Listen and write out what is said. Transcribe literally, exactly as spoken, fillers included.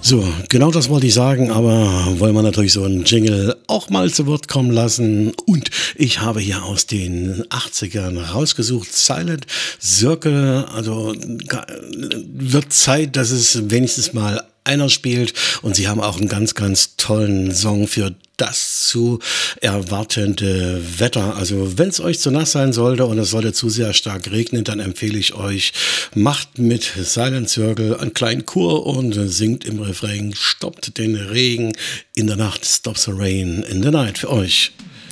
So, genau das wollte ich sagen, aber wollen wir natürlich so einen Jingle auch mal zu Wort kommen lassen. Und ich habe hier aus den achtzigern rausgesucht, Silent Circle. Also ga- wird Zeit, dass es wenigstens mal einer spielt. Und sie haben auch einen ganz, ganz tollen Song für das zu erwartende Wetter. Also wenn es euch zu nass sein sollte und es sollte zu sehr stark regnen, dann empfehle ich euch, macht mit Silent Circle einen kleinen Chor und singt im Refrain, stoppt den Regen in der Nacht, stops the rain in the night für euch.